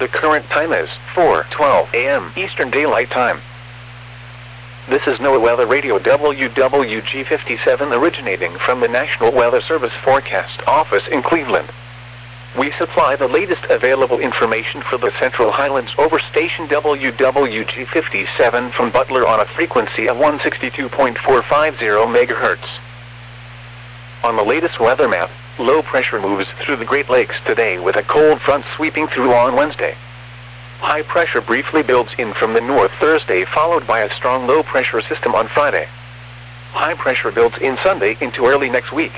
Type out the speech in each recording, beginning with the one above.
The current time is 4:12 a.m. Eastern Daylight Time. This is NOAA Weather Radio WWG57 originating from the National Weather Service Forecast Office in Cleveland. We supply the latest available information for the Central Highlands over station WWG57 from Butler on a frequency of 162.450 MHz. On the latest weather map, low pressure moves through the Great Lakes today with a cold front sweeping through on Wednesday. High pressure briefly builds in from the north Thursday, followed by a strong low pressure system on Friday. High pressure builds in Sunday into early next week.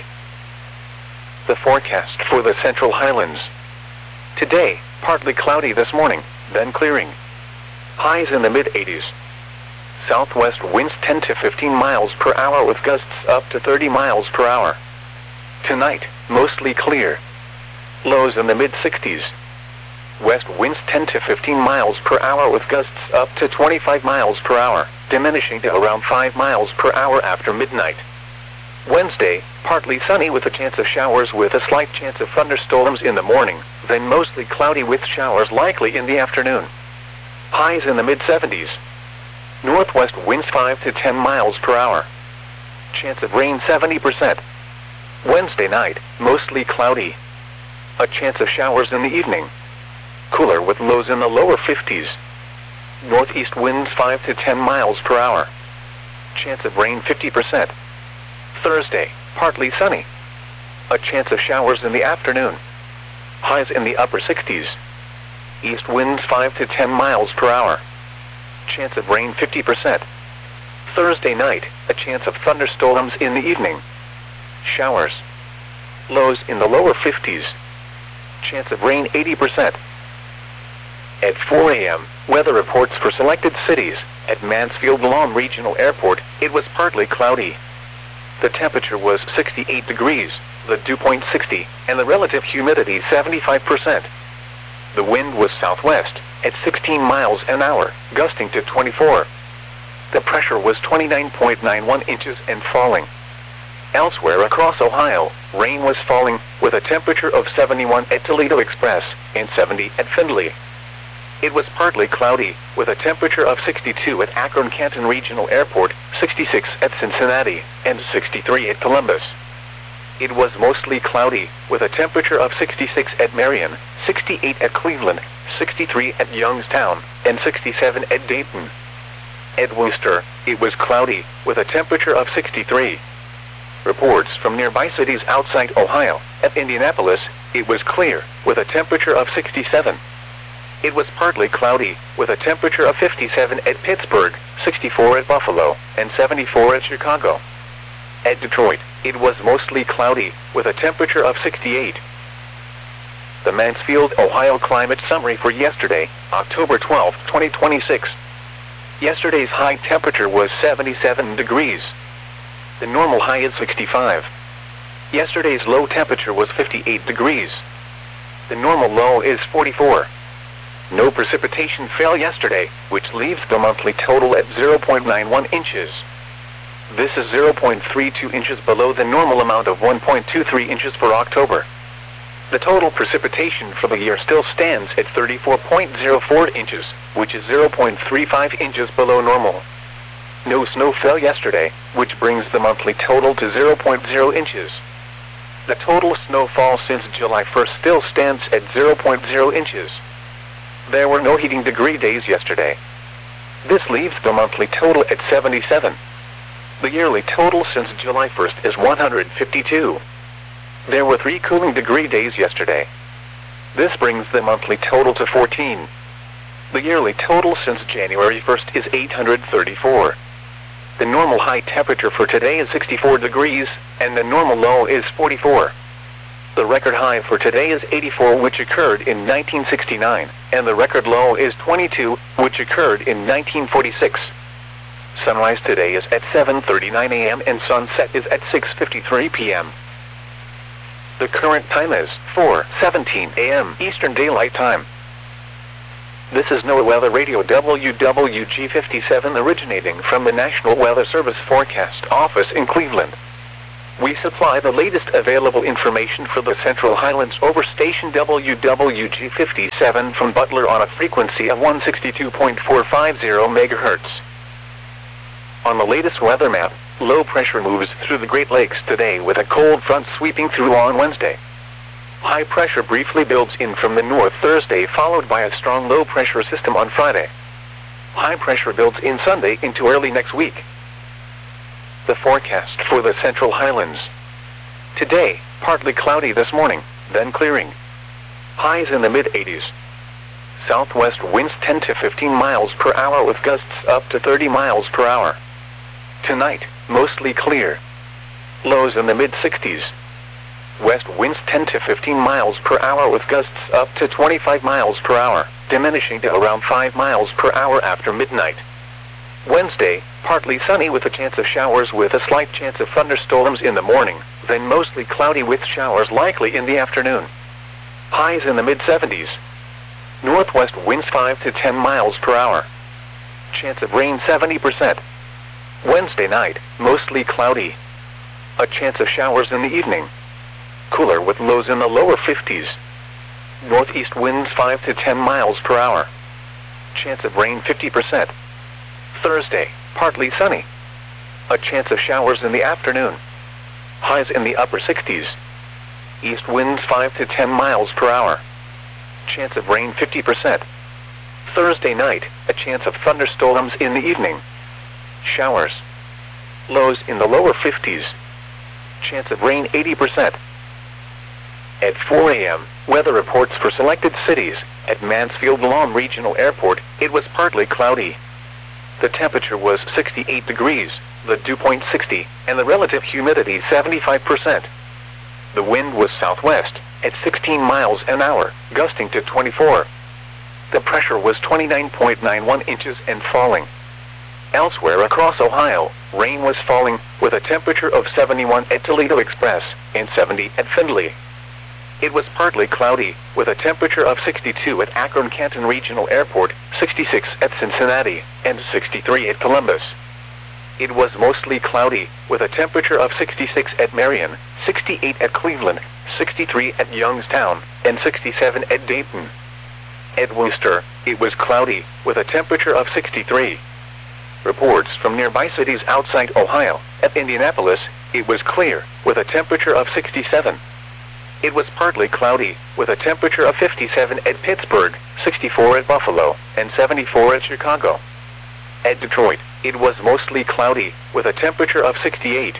The forecast for the Central Highlands. Today, partly cloudy this morning, then clearing. Highs in the mid-80s. Southwest winds 10 to 15 miles per hour with gusts up to 30 miles per hour. Tonight, mostly clear. Lows in the mid-60s. West winds 10 to 15 miles per hour with gusts up to 25 miles per hour, diminishing to around 5 miles per hour after midnight. Wednesday, partly sunny with a chance of showers with a slight chance of thunderstorms in the morning, then mostly cloudy with showers likely in the afternoon. Highs in the mid-70s. Northwest winds 5 to 10 miles per hour. Chance of rain 70%. Wednesday night, mostly cloudy. A chance of showers in the evening. Cooler with lows in the lower 50s. Northeast winds 5 to 10 miles per hour. Chance of rain 50%. Thursday, partly sunny. A chance of showers in the afternoon. Highs in the upper 60s. East winds 5 to 10 miles per hour. Chance of rain 50%. Thursday night, a chance of thunderstorms in the evening. Showers. Lows in the lower 50s. Chance of rain 80%. At 4 a.m., weather reports for selected cities. At Mansfield Lawn Regional Airport, it was partly cloudy. The temperature was 68 degrees, the dew point 60, and the relative humidity 75%. The wind was southwest, at 16 miles an hour, gusting to 24. The pressure was 29.91 inches and falling. Elsewhere across Ohio, rain was falling, with a temperature of 71 at Toledo Express, and 70 at Findlay. It was partly cloudy, with a temperature of 62 at Akron-Canton Regional Airport, 66 at Cincinnati, and 63 at Columbus. It was mostly cloudy, with a temperature of 66 at Marion, 68 at Cleveland, 63 at Youngstown, and 67 at Dayton. At Wooster, it was cloudy, with a temperature of 63. Reports from nearby cities outside Ohio. At Indianapolis, it was clear, with a temperature of 67. It was partly cloudy, with a temperature of 57 at Pittsburgh, 64 at Buffalo, and 74 at Chicago. At Detroit, it was mostly cloudy, with a temperature of 68. The Mansfield, Ohio climate summary for yesterday, October 12, 2026. Yesterday's high temperature was 77 degrees. The normal high is 65. Yesterday's low temperature was 58 degrees. The normal low is 44. No precipitation fell yesterday, which leaves the monthly total at 0.91 inches. This is 0.32 inches below the normal amount of 1.23 inches for October. The total precipitation for the year still stands at 34.04 inches, which is 0.35 inches below normal. No snow fell yesterday, which brings the monthly total to 0.0 inches. The total snowfall since July 1st still stands at 0.0 inches. There were no heating degree days yesterday. This leaves the monthly total at 77. The yearly total since July 1st is 152. There were 3 cooling degree days yesterday. This brings the monthly total to 14. The yearly total since January 1st is 834. The normal high temperature for today is 64 degrees, and the normal low is 44. The record high for today is 84, which occurred in 1969, and the record low is 22, which occurred in 1946. Sunrise today is at 7:39 a.m. and sunset is at 6:53 p.m. The current time is 4:17 a.m. Eastern Daylight Time. This is NOAA Weather Radio WWG57 originating from the National Weather Service Forecast Office in Cleveland. We supply the latest available information for the Central Highlands over station WWG57 from Butler on a frequency of 162.450 MHz. On the latest weather map, low pressure moves through the Great Lakes today with a cold front sweeping through on Wednesday. High pressure briefly builds in from the north Thursday, followed by a strong low pressure system on Friday. High pressure builds in Sunday into early next week. The forecast for the Central Highlands. Today, partly cloudy this morning, then clearing. Highs in the mid-80s. Southwest winds 10 to 15 miles per hour with gusts up to 30 miles per hour. Tonight, mostly clear. Lows in the mid-60s. West winds 10 to 15 miles per hour with gusts up to 25 miles per hour, diminishing to around 5 miles per hour after midnight. Wednesday, partly sunny with a chance of showers with a slight chance of thunderstorms in the morning, then mostly cloudy with showers likely in the afternoon. Highs in the mid-70s. Northwest winds 5 to 10 miles per hour. Chance of rain 70%. Wednesday night, mostly cloudy. A chance of showers in the evening. Cooler with lows in the lower 50s. Northeast winds 5 to 10 miles per hour. Chance of rain 50%. Thursday, partly sunny. A chance of showers in the afternoon. Highs in the upper 60s. East winds 5 to 10 miles per hour. Chance of rain 50%. Thursday night, a chance of thunderstorms in the evening. Showers. Lows in the lower 50s. Chance of rain 80%. At 4 a.m., weather reports for selected cities. At Mansfield Lawn Regional Airport, it was partly cloudy. The temperature was 68 degrees, the dew point 60, and the relative humidity 75%. The wind was southwest, at 16 miles an hour, gusting to 24. The pressure was 29.91 inches and falling. Elsewhere across Ohio, rain was falling, with a temperature of 71 at Toledo Express, and 70 at Findlay. It was partly cloudy, with a temperature of 62 at Akron-Canton Regional Airport, 66 at Cincinnati, and 63 at Columbus. It was mostly cloudy, with a temperature of 66 at Marion, 68 at Cleveland, 63 at Youngstown, and 67 at Dayton. At Wooster, it was cloudy, with a temperature of 63. Reports from nearby cities outside Ohio. At Indianapolis, it was clear, with a temperature of 67. It was partly cloudy, with a temperature of 57 at Pittsburgh, 64 at Buffalo, and 74 at Chicago. At Detroit, it was mostly cloudy, with a temperature of 68.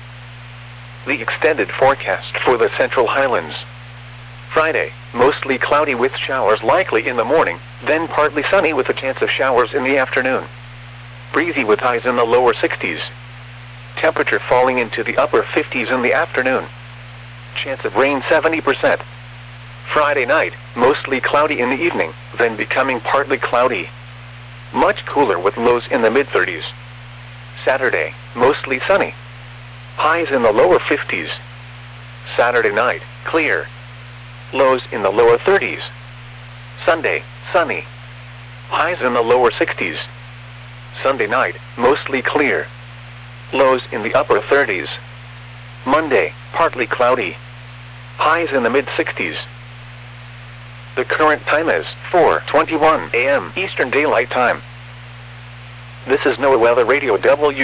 The extended forecast for the Central Highlands. Friday, mostly cloudy with showers likely in the morning, then partly sunny with a chance of showers in the afternoon. Breezy with highs in the lower 60s. Temperature falling into the upper 50s in the afternoon. Chance of rain 70%. Friday night, mostly cloudy in the evening, then becoming partly cloudy. Much cooler with lows in the mid-30s. Saturday, mostly sunny. Highs in the lower 50s. Saturday night, clear. Lows in the lower 30s. Sunday, sunny. Highs in the lower 60s. Sunday night, mostly clear. Lows in the upper 30s. Monday, partly cloudy. Highs in the mid-60s. The current time is 4:21 a.m. Eastern Daylight Time. This is NOAA Weather Radio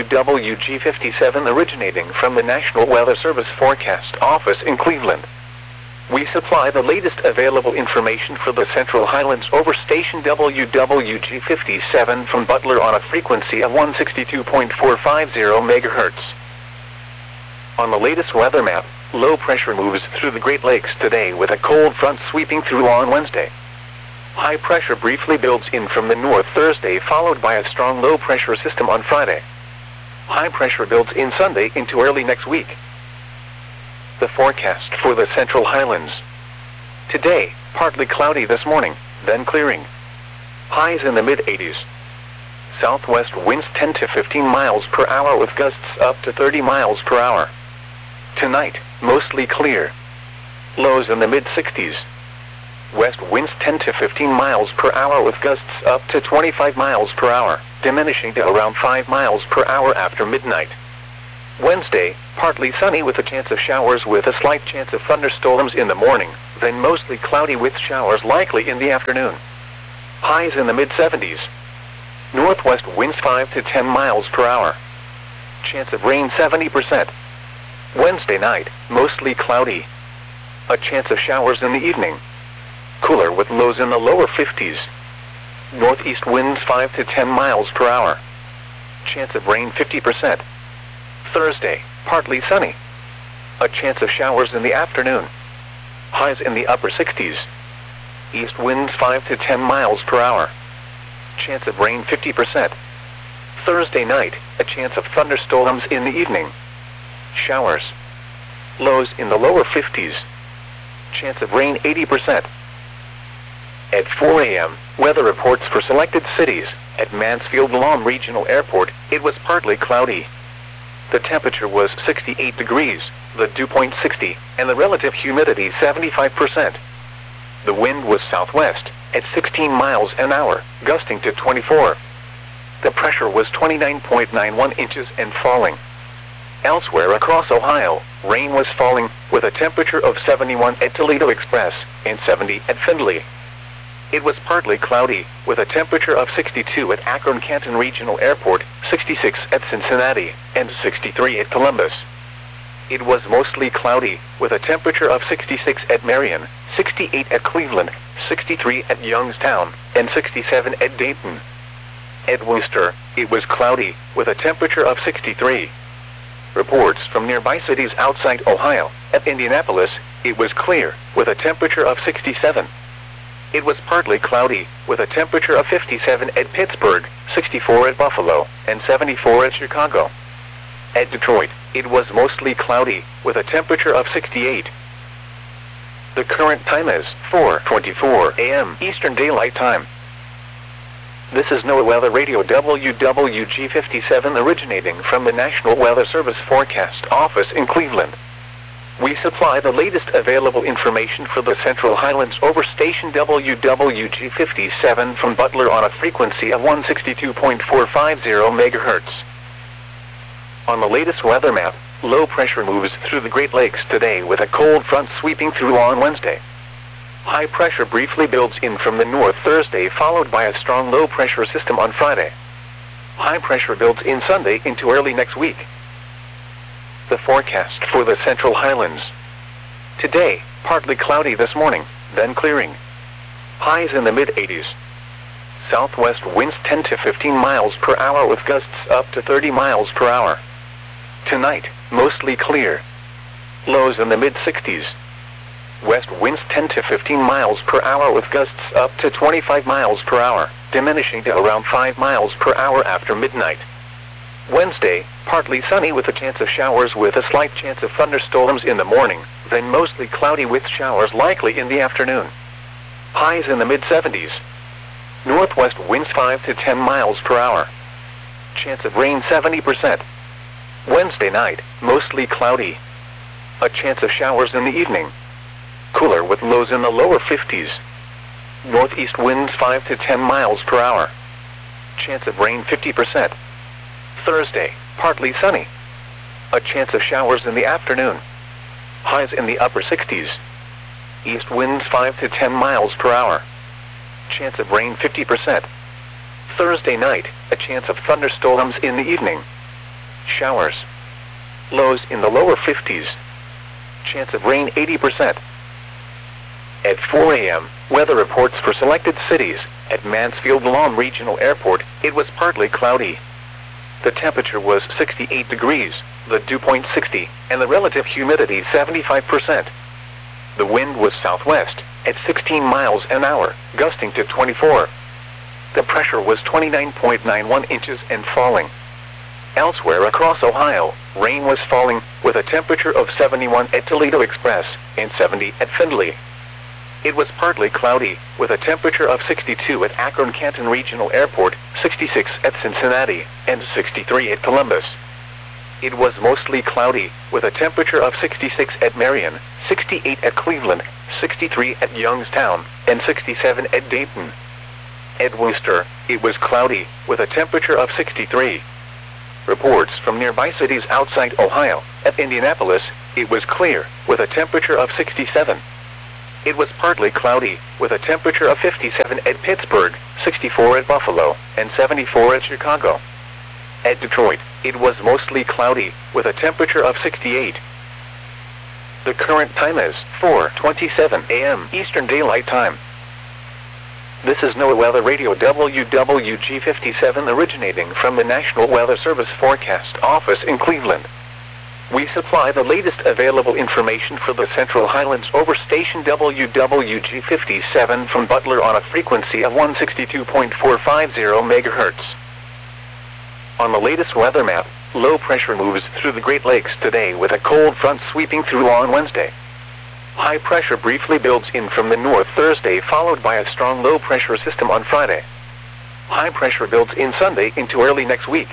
WWG57 originating from the National Weather Service Forecast Office in Cleveland. We supply the latest available information for the Central Highlands over station WWG57 from Butler on a frequency of 162.450 MHz. On the latest weather map, low pressure moves through the Great Lakes today with a cold front sweeping through on Wednesday. High pressure briefly builds in from the north Thursday, followed by a strong low pressure system on Friday. High pressure builds in Sunday into early next week. The forecast for the Central Highlands. Today, partly cloudy this morning, then clearing. Highs in the mid-80s. Southwest winds 10 to 15 miles per hour with gusts up to 30 miles per hour. Tonight, mostly clear. Lows in the mid-60s. West winds 10 to 15 miles per hour with gusts up to 25 miles per hour, diminishing to around 5 miles per hour after midnight. Wednesday, partly sunny with a chance of showers with a slight chance of thunderstorms in the morning, then mostly cloudy with showers likely in the afternoon. Highs in the mid-70s. Northwest winds 5 to 10 miles per hour. Chance of rain 70%. Wednesday night, mostly cloudy. A chance of showers in the evening. Cooler with lows in the lower 50s. Northeast winds 5 to 10 miles per hour. Chance of rain 50%. Thursday, partly sunny. A chance of showers in the afternoon. Highs in the upper 60s. East winds 5 to 10 miles per hour. Chance of rain 50%. Thursday night, a chance of thunderstorms in the evening. Showers. Lows in the lower 50s. Chance of rain 80%. At 4 a.m., weather reports for selected cities. At Mansfield Lawn Regional Airport, it was partly cloudy. The temperature was 68 degrees, the dew point 60, and the relative humidity 75%. The wind was southwest, at 16 miles an hour, gusting to 24. The pressure was 29.91 inches and falling. Elsewhere across Ohio, rain was falling, with a temperature of 71 at Toledo Express, and 70 at Findlay. It was partly cloudy, with a temperature of 62 at Akron-Canton Regional Airport, 66 at Cincinnati, and 63 at Columbus. It was mostly cloudy, with a temperature of 66 at Marion, 68 at Cleveland, 63 at Youngstown, and 67 at Dayton. At Worcester, it was cloudy, with a temperature of 63. Reports from nearby cities outside Ohio. At Indianapolis, it was clear, with a temperature of 67. It was partly cloudy, with a temperature of 57 at Pittsburgh, 64 at Buffalo, and 74 at Chicago. At Detroit, it was mostly cloudy, with a temperature of 68. The current time is 4:24 a.m. Eastern Daylight Time. This is NOAA Weather Radio WWG57 originating from the National Weather Service Forecast Office in Cleveland. We supply the latest available information for the Central Highlands over station WWG57 from Butler on a frequency of 162.450 MHz. On the latest weather map, low pressure moves through the Great Lakes today with a cold front sweeping through on Wednesday. High pressure briefly builds in from the north Thursday, followed by a strong low pressure system on Friday. High pressure builds in Sunday into early next week. The forecast for the Central Highlands. Today, partly cloudy this morning, then clearing. Highs in the mid-80s. Southwest winds 10 to 15 miles per hour with gusts up to 30 miles per hour. Tonight, mostly clear. Lows in the mid-60s. West winds 10 to 15 miles per hour with gusts up to 25 miles per hour, diminishing to around 5 miles per hour after midnight. Wednesday, partly sunny with a chance of showers with a slight chance of thunderstorms in the morning, then mostly cloudy with showers likely in the afternoon. Highs in the mid-70s. Northwest winds 5 to 10 miles per hour. Chance of rain 70%. Wednesday night, mostly cloudy. A chance of showers in the evening. Cooler with lows in the lower 50s. Northeast winds 5 to 10 miles per hour. Chance of rain 50%. Thursday, partly sunny. A chance of showers in the afternoon. Highs in the upper 60s. East winds 5 to 10 miles per hour. Chance of rain 50%. Thursday night, a chance of thunderstorms in the evening. Showers. Lows in the lower 50s. Chance of rain 80%. At 4 a.m., weather reports for selected cities. At Mansfield Lawn Regional Airport, it was partly cloudy. The temperature was 68 degrees, the dew point 60, and the relative humidity 75%. The wind was southwest, at 16 miles an hour, gusting to 24. The pressure was 29.91 inches and falling. Elsewhere across Ohio, rain was falling, with a temperature of 71 at Toledo Express, and 70 at Findlay. It was partly cloudy, with a temperature of 62 at Akron-Canton Regional Airport, 66 at Cincinnati, and 63 at Columbus. It was mostly cloudy, with a temperature of 66 at Marion, 68 at Cleveland, 63 at Youngstown, and 67 at Dayton. At Worcester, it was cloudy, with a temperature of 63. Reports from nearby cities outside Ohio. At Indianapolis, it was clear, with a temperature of 67. It was partly cloudy, with a temperature of 57 at Pittsburgh, 64 at Buffalo, and 74 at Chicago. At Detroit, it was mostly cloudy, with a temperature of 68. The current time is 4:27 a.m. Eastern Daylight Time. This is NOAA Weather Radio WWG57 originating from the National Weather Service Forecast Office in Cleveland. We supply the latest available information for the Central Highlands over station WWG57 from Butler on a frequency of 162.450 MHz. On the latest weather map, low pressure moves through the Great Lakes today with a cold front sweeping through on Wednesday. High pressure briefly builds in from the north Thursday, followed by a strong low pressure system on Friday. High pressure builds in Sunday into early next week.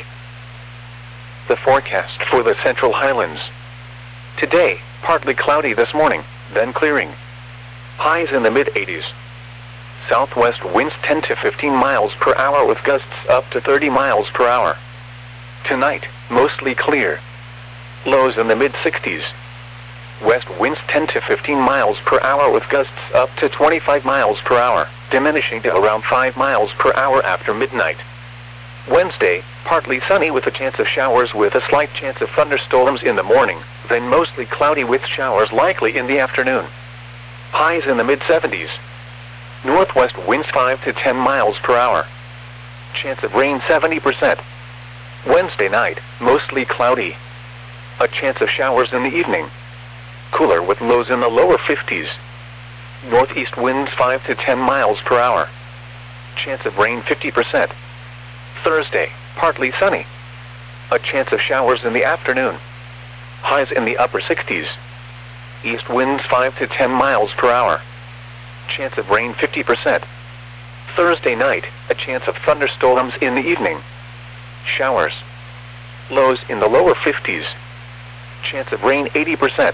The forecast for the Central Highlands. Today, partly cloudy this morning, then clearing. Highs in the mid-80s. Southwest winds 10 to 15 miles per hour with gusts up to 30 miles per hour. Tonight, mostly clear. Lows in the mid-60s. West winds 10 to 15 miles per hour with gusts up to 25 miles per hour, diminishing to around 5 miles per hour after midnight. Wednesday, partly sunny with a chance of showers with a slight chance of thunderstorms in the morning, then mostly cloudy with showers likely in the afternoon. Highs in the mid-70s. Northwest winds 5 to 10 miles per hour. Chance of rain 70%. Wednesday night, mostly cloudy. A chance of showers in the evening. Cooler with lows in the lower 50s. Northeast winds 5 to 10 miles per hour. Chance of rain 50%. Thursday, partly sunny. A chance of showers in the afternoon. Highs in the upper 60s. East winds 5 to 10 miles per hour. Chance of rain 50%. Thursday night, a chance of thunderstorms in the evening. Showers. Lows in the lower 50s. Chance of rain 80%.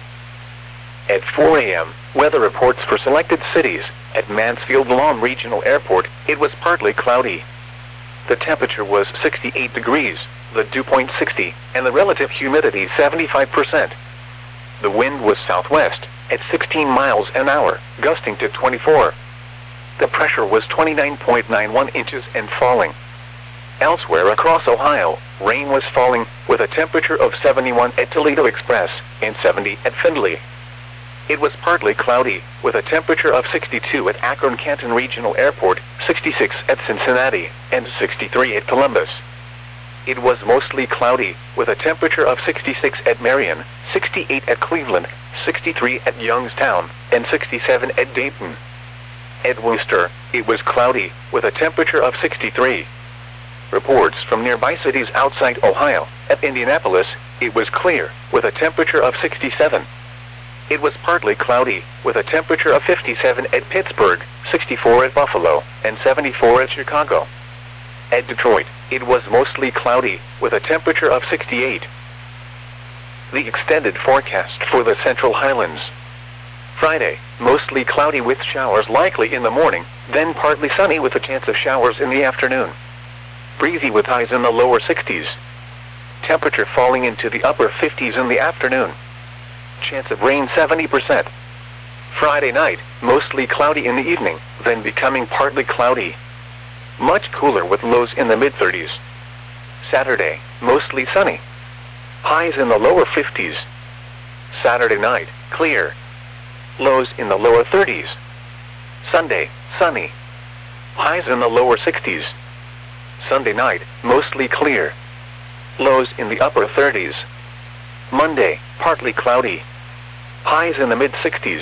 At 4 a.m., weather reports for selected cities. At Mansfield Lawn Regional Airport, it was partly cloudy. The temperature was 68 degrees, the dew point 60, and the relative humidity 75%. The wind was southwest, at 16 miles an hour, gusting to 24. The pressure was 29.91 inches and falling. Elsewhere across Ohio, rain was falling, with a temperature of 71 at Toledo Express, and 70 at Findlay. It was partly cloudy, with a temperature of 62 at Akron-Canton Regional Airport, 66 at Cincinnati, and 63 at Columbus. It was mostly cloudy, with a temperature of 66 at Marion, 68 at Cleveland, 63 at Youngstown, and 67 at Dayton. At Worcester, it was cloudy, with a temperature of 63. Reports from nearby cities outside Ohio. At Indianapolis, it was clear, with a temperature of 67. It was partly cloudy, with a temperature of 57 at Pittsburgh, 64 at Buffalo, and 74 at Chicago. At Detroit, it was mostly cloudy, with a temperature of 68. The extended forecast for the Central Highlands. Friday, mostly cloudy with showers likely in the morning, then partly sunny with a chance of showers in the afternoon. Breezy with highs in the lower 60s. Temperature falling into the upper 50s in the afternoon. Chance of rain 70%. Friday night, mostly cloudy in the evening, then becoming partly cloudy. Much cooler with lows in the mid-30s. Saturday, mostly sunny. Highs in the lower 50s. Saturday night, clear. Lows in the lower 30s. Sunday, sunny. Highs in the lower 60s. Sunday night, mostly clear. Lows in the upper 30s. Monday, partly cloudy. Highs in the mid-60s.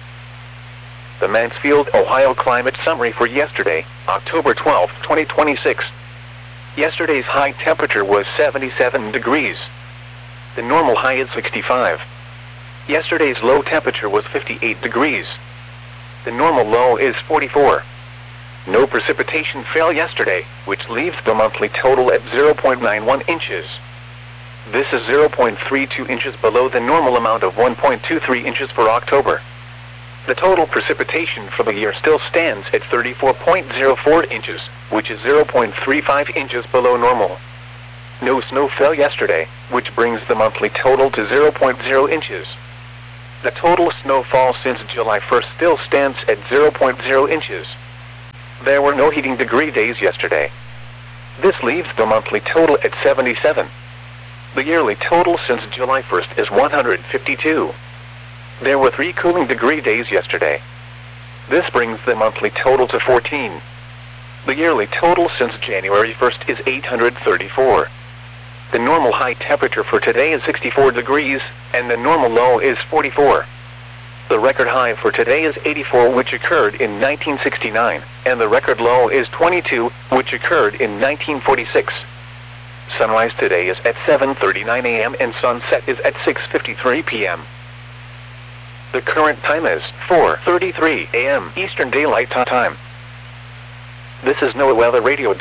The Mansfield, Ohio climate summary for yesterday, October 12, 2026. Yesterday's high temperature was 77 degrees. The normal high is 65. Yesterday's low temperature was 58 degrees. The normal low is 44. No precipitation fell yesterday, which leaves the monthly total at 0.91 inches. This is 0.32 inches below the normal amount of 1.23 inches for October. The total precipitation for the year still stands at 34.04 inches, which is 0.35 inches below normal. No snow fell yesterday, which brings the monthly total to 0.0 inches. The total snowfall since July 1st still stands at 0.0 inches. There were no heating degree days yesterday. This leaves the monthly total at 77. The yearly total since July 1st is 152. There were 3 cooling degree days yesterday. This brings the monthly total to 14. The yearly total since January 1st is 834. The normal high temperature for today is 64 degrees, and the normal low is 44. The record high for today is 84, which occurred in 1969, and the record low is 22, which occurred in 1946. Sunrise today is at 7:39 a.m. and sunset is at 6:53 p.m. The current time is 4:33 a.m. Eastern Daylight Time. This is NOAA Weather Radio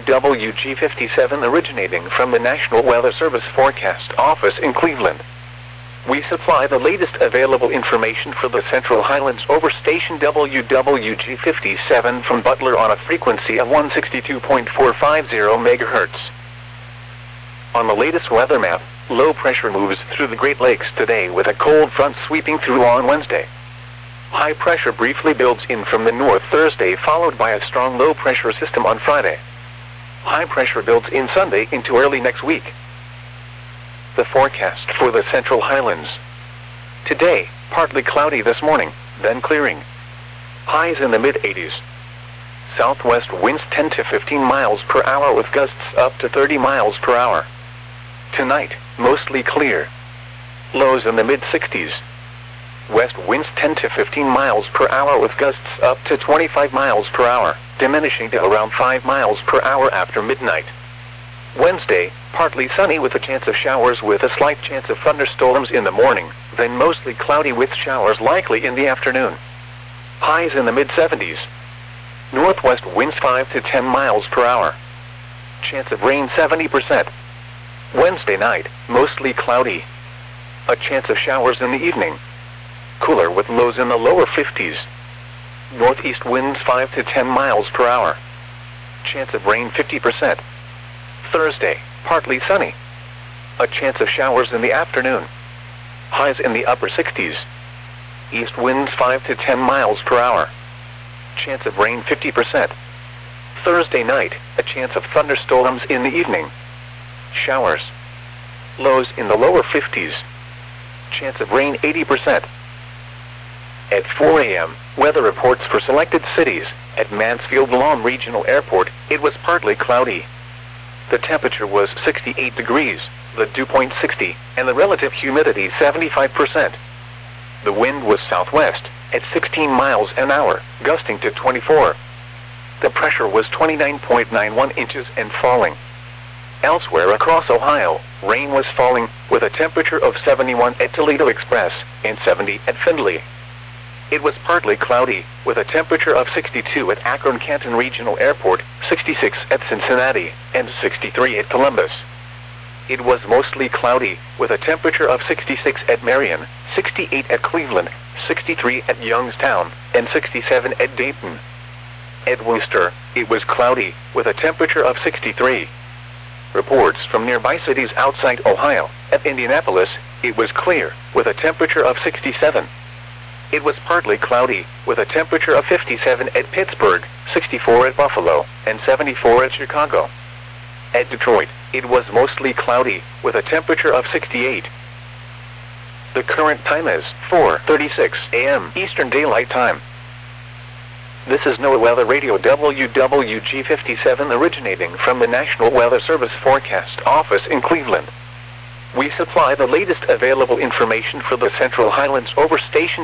WWG57 originating from the National Weather Service Forecast Office in Cleveland. We supply the latest available information for the Central Highlands over station WWG57 from Butler on a frequency of 162.450 MHz. On the latest weather map, low pressure moves through the Great Lakes today with a cold front sweeping through on Wednesday. High pressure briefly builds in from the north Thursday, followed by a strong low pressure system on Friday. High pressure builds in Sunday into early next week. The forecast for the Central Highlands. Today, partly cloudy this morning, then clearing. Highs in the mid-80s. Southwest winds 10 to 15 miles per hour with gusts up to 30 miles per hour. Tonight, mostly clear. Lows in the mid-60s. West winds 10 to 15 miles per hour with gusts up to 25 miles per hour, diminishing to around 5 miles per hour after midnight. Wednesday, partly sunny with a chance of showers with a slight chance of thunderstorms in the morning, then mostly cloudy with showers likely in the afternoon. Highs in the mid-70s. Northwest winds 5 to 10 miles per hour. Chance of rain 70%. Wednesday night, mostly cloudy. A chance of showers in the evening. Cooler with lows in the lower 50s. Northeast winds 5 to 10 miles per hour. Chance of rain 50%. Thursday, partly sunny. A chance of showers in the afternoon. Highs in the upper 60s. East winds 5 to 10 miles per hour. Chance of rain 50%. Thursday night, a chance of thunderstorms in the evening. Showers. Lows in the lower 50s. Chance of rain 80%. At 4 a.m., weather reports for selected cities. At Mansfield Lawn Regional Airport, it was partly cloudy. The temperature was 68 degrees, the dew point 60, and the relative humidity 75%. The wind was southwest, at 16 miles an hour, gusting to 24. The pressure was 29.91 inches and falling. Elsewhere across Ohio, rain was falling, with a temperature of 71 at Toledo Express, and 70 at Findlay. It was partly cloudy, with a temperature of 62 at Akron-Canton Regional Airport, 66 at Cincinnati, and 63 at Columbus. It was mostly cloudy, with a temperature of 66 at Marion, 68 at Cleveland, 63 at Youngstown, and 67 at Dayton. At Worcester, it was cloudy, with a temperature of 63. Reports from nearby cities outside Ohio. At Indianapolis, it was clear, with a temperature of 67. It was partly cloudy, with a temperature of 57 at Pittsburgh, 64 at Buffalo, and 74 at Chicago. At Detroit, it was mostly cloudy, with a temperature of 68. The current time is 4:36 a.m. Eastern Daylight Time. This is NOAA Weather Radio WWG57 originating from the National Weather Service Forecast Office in Cleveland. We supply the latest available information for the Central Highlands over station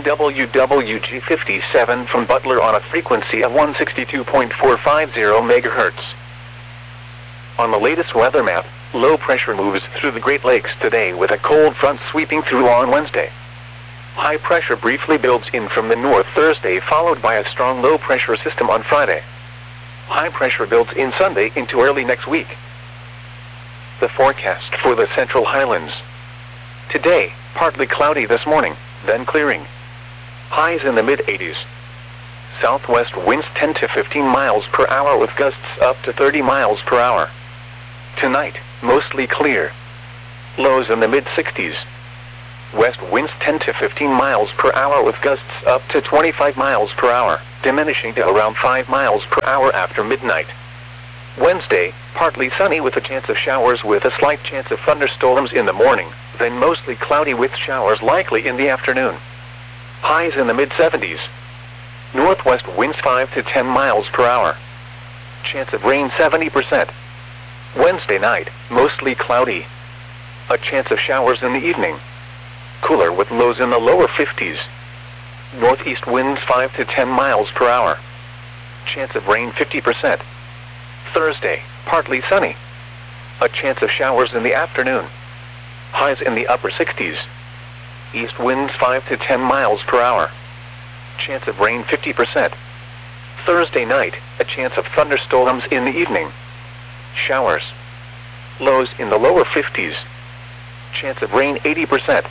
WWG57 from Butler on a frequency of 162.450 MHz. On the latest weather map, low pressure moves through the Great Lakes today with a cold front sweeping through on Wednesday. High pressure briefly builds in from the north Thursday, followed by a strong low pressure system on Friday. High pressure builds in Sunday into early next week. The forecast for the Central Highlands. Today, partly cloudy this morning, then clearing. Highs in the mid-80s. Southwest winds 10 to 15 miles per hour with gusts up to 30 miles per hour. Tonight, mostly clear. Lows in the mid-60s. West winds 10 to 15 miles per hour with gusts up to 25 miles per hour, diminishing to around 5 miles per hour after midnight. Wednesday, partly sunny with a chance of showers with a slight chance of thunderstorms in the morning, then mostly cloudy with showers likely in the afternoon. Highs in the mid-70s. Northwest winds 5 to 10 miles per hour. Chance of rain 70%. Wednesday night, mostly cloudy. A chance of showers in the evening. Cooler with lows in the lower 50s. Northeast winds 5 to 10 miles per hour. Chance of rain 50%. Thursday, partly sunny. A chance of showers in the afternoon. Highs in the upper 60s. East winds 5 to 10 miles per hour. Chance of rain 50%. Thursday night, a chance of thunderstorms in the evening. Showers. Lows in the lower 50s. Chance of rain 80%.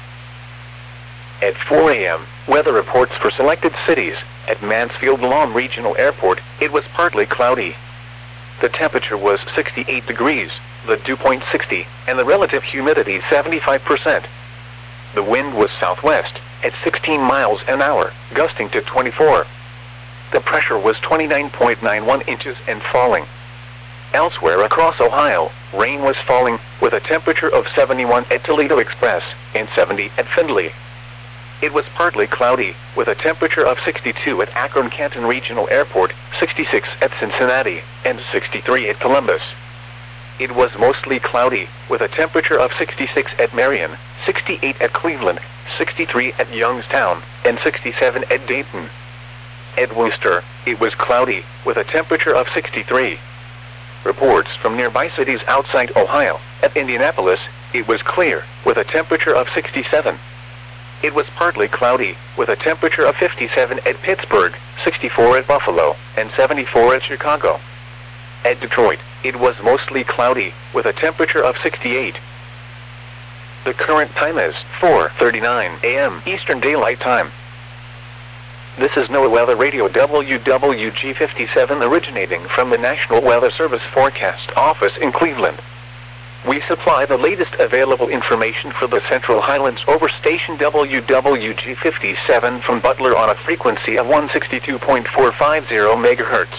At 4 a.m., weather reports for selected cities. At Mansfield Lawn Regional Airport, it was partly cloudy. The temperature was 68 degrees, the dew point 60, and the relative humidity 75%. The wind was southwest, at 16 miles an hour, gusting to 24. The pressure was 29.91 inches and falling. Elsewhere across Ohio, rain was falling, with a temperature of 71 at Toledo Express, and 70 at Findlay. It was partly cloudy, with a temperature of 62 at Akron-Canton Regional Airport, 66 at Cincinnati, and 63 at Columbus. It was mostly cloudy, with a temperature of 66 at Marion, 68 at Cleveland, 63 at Youngstown, and 67 at Dayton. At Worcester, it was cloudy, with a temperature of 63. Reports from nearby cities outside Ohio. At Indianapolis, it was clear, with a temperature of 67. It was partly cloudy, with a temperature of 57 at Pittsburgh, 64 at Buffalo, and 74 at Chicago. At Detroit, it was mostly cloudy, with a temperature of 68. The current time is 4:39 a.m. Eastern Daylight Time. This is NOAA Weather Radio WWG57 originating from the National Weather Service Forecast Office in Cleveland. We supply the latest available information for the Central Highlands over station WWG57 from Butler on a frequency of 162.450 MHz.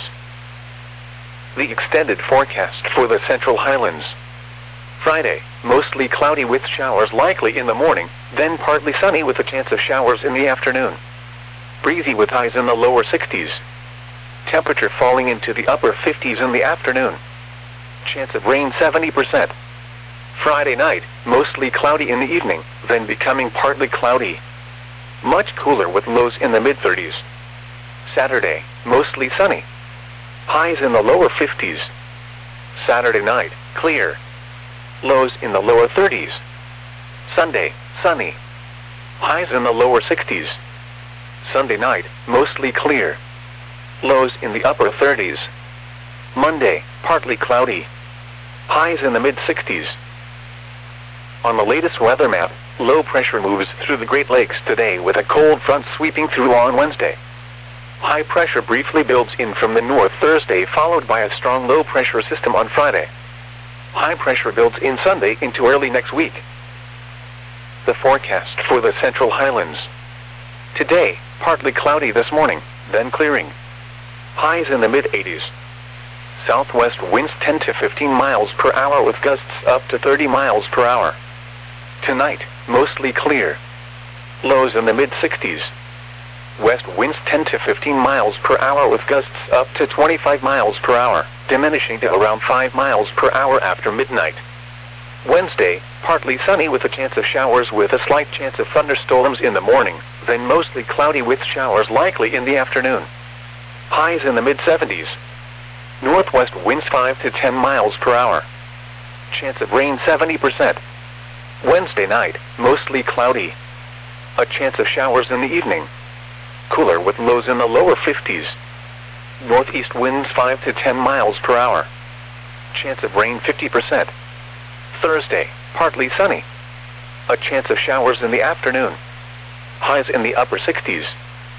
The extended forecast for the Central Highlands. Friday, mostly cloudy with showers likely in the morning, then partly sunny with a chance of showers in the afternoon. Breezy with highs in the lower 60s. Temperature falling into the upper 50s in the afternoon. Chance of rain 70%. Friday night, mostly cloudy in the evening, then becoming partly cloudy. Much cooler with lows in the mid-30s. Saturday, mostly sunny. Highs in the lower 50s. Saturday night, clear. Lows in the lower 30s. Sunday, sunny. Highs in the lower 60s. Sunday night, mostly clear. Lows in the upper 30s. Monday, partly cloudy. Highs in the mid-60s. On the latest weather map, low pressure moves through the Great Lakes today with a cold front sweeping through on Wednesday. High pressure briefly builds in from the north Thursday, followed by a strong low pressure system on Friday. High pressure builds in Sunday into early next week. The forecast for the Central Highlands. Today, partly cloudy this morning, then clearing. Highs in the mid-80s. Southwest winds 10 to 15 miles per hour with gusts up to 30 miles per hour. Tonight, mostly clear. Lows in the mid-60s. West winds 10 to 15 miles per hour with gusts up to 25 miles per hour, diminishing to around 5 miles per hour after midnight. Wednesday, partly sunny with a chance of showers with a slight chance of thunderstorms in the morning, then mostly cloudy with showers likely in the afternoon. Highs in the mid-70s. Northwest winds 5 to 10 miles per hour. Chance of rain 70%. Wednesday night, mostly cloudy. A chance of showers in the evening. Cooler with lows in the lower 50s. Northeast winds 5 to 10 miles per hour. Chance of rain 50%. Thursday, partly sunny. A chance of showers in the afternoon. Highs in the upper 60s.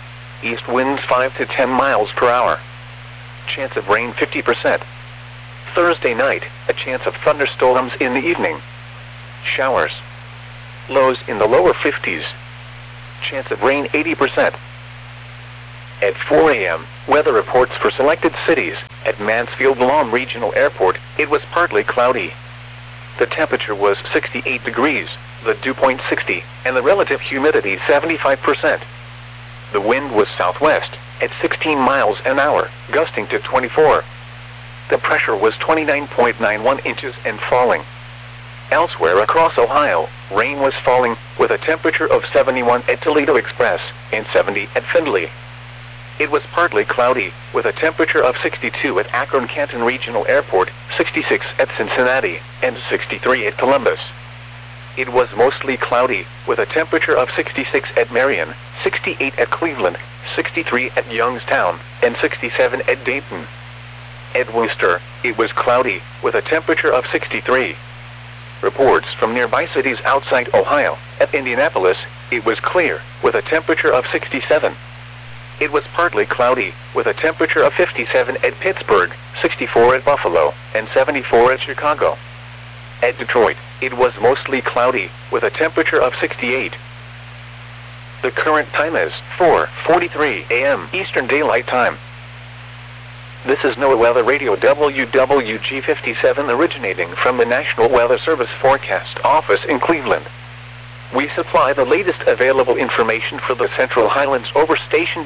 East winds 5 to 10 miles per hour. Chance of rain 50%. Thursday night, a chance of thunderstorms in the evening. Showers. Lows in the lower 50s. Chance of rain 80%. At 4 a.m., weather reports for selected cities. At Mansfield Lawn Regional Airport, it was partly cloudy. The temperature was 68 degrees, the dew point 60, and the relative humidity 75%. The wind was southwest, at 16 miles an hour, gusting to 24. The pressure was 29.91 inches and falling. Elsewhere across Ohio, rain was falling, with a temperature of 71 at Toledo Express and 70 at Findlay. It was partly cloudy, with a temperature of 62 at Akron-Canton Regional Airport, 66 at Cincinnati, and 63 at Columbus. It was mostly cloudy, with a temperature of 66 at Marion, 68 at Cleveland, 63 at Youngstown, and 67 at Dayton. At Worcester, it was cloudy, with a temperature of 63. Reports from nearby cities outside Ohio. At Indianapolis, it was clear, with a temperature of 67. It was partly cloudy, with a temperature of 57 at Pittsburgh, 64 at Buffalo, and 74 at Chicago. At Detroit, it was mostly cloudy, with a temperature of 68. The current time is 4:43 a.m. Eastern Daylight Time. This is NOAA Weather Radio WWG57 originating from the National Weather Service Forecast Office in Cleveland. We supply the latest available information for the Central Highlands over station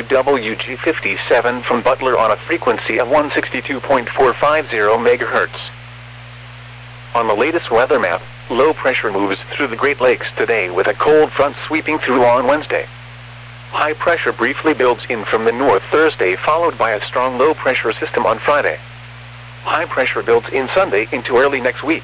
WWG57 from Butler on a frequency of 162.450 MHz. On the latest weather map, low pressure moves through the Great Lakes today with a cold front sweeping through on Wednesday. High pressure briefly builds in from the north Thursday, followed by a strong low pressure system on Friday. High pressure builds in Sunday into early next week.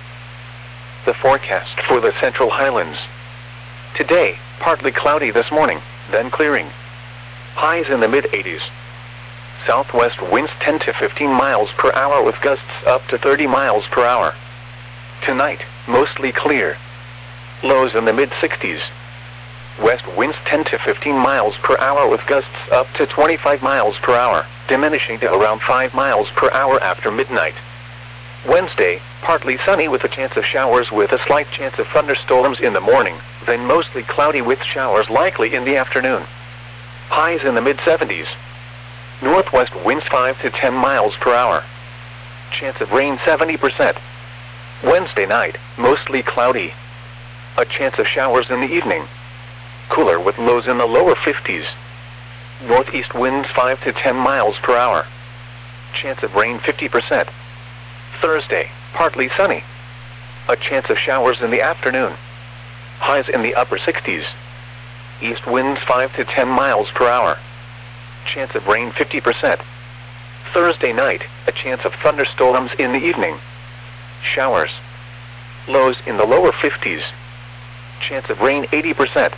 The forecast for the Central Highlands. Today, partly cloudy this morning, then clearing. Highs in the mid-80s. Southwest winds 10 to 15 miles per hour with gusts up to 30 miles per hour. Tonight, mostly clear. Lows in the mid-60s. West winds 10 to 15 miles per hour with gusts up to 25 miles per hour, diminishing to around 5 miles per hour after midnight. Wednesday, partly sunny with a chance of showers with a slight chance of thunderstorms in the morning, then mostly cloudy with showers likely in the afternoon. Highs in the mid-70s. Northwest winds 5 to 10 miles per hour. Chance of rain 70%. Wednesday night, mostly cloudy. A chance of showers in the evening. Cooler with lows in the lower 50s. Northeast winds 5 to 10 miles per hour. Chance of rain 50%. Thursday, partly sunny. A chance of showers in the afternoon. Highs in the upper 60s. East winds 5 to 10 miles per hour. Chance of rain 50%. Thursday night, a chance of thunderstorms in the evening. Showers. Lows in the lower 50s. Chance of rain 80%.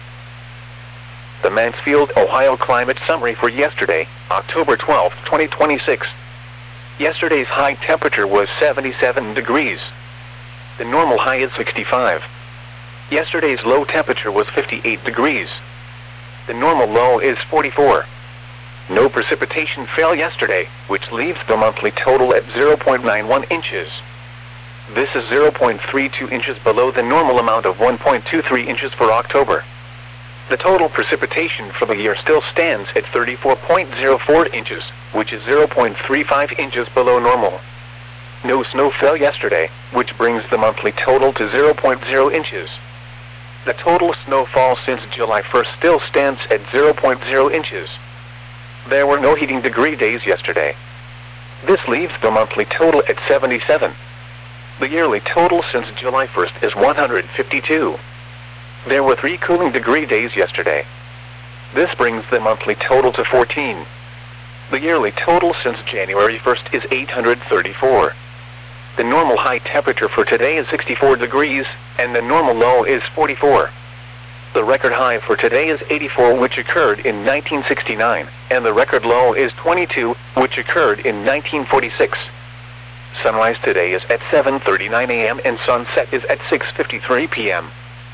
The Mansfield, Ohio climate summary for yesterday, October 12, 2026. Yesterday's high temperature was 77 degrees. The normal high is 65. Yesterday's low temperature was 58 degrees. The normal low is 44. No precipitation fell yesterday, which leaves the monthly total at 0.91 inches. This is 0.32 inches below the normal amount of 1.23 inches for October. The total precipitation for the year still stands at 34.04 inches, which is 0.35 inches below normal. No snow fell yesterday, which brings the monthly total to 0.0 inches. The total snowfall since July 1st still stands at 0.0 inches. There were no heating degree days yesterday. This leaves the monthly total at 77. The yearly total since July 1st is 152. There were 3 cooling degree days yesterday. This brings the monthly total to 14. The yearly total since January 1st is 834. The normal high temperature for today is 64 degrees, and the normal low is 44. The record high for today is 84, which occurred in 1969, and the record low is 22, which occurred in 1946. Sunrise today is at 7:39 a.m. and sunset is at 6:53 p.m.